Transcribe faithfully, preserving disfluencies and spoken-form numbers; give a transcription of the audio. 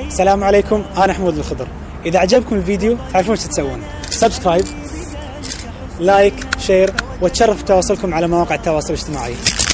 السلام عليكم، أنا حمود الخضر. إذا عجبكم الفيديو تعرفون وش تسوون؟ سبسكرايب، لايك، شير، وتشرف تواصلكم على مواقع التواصل الاجتماعي.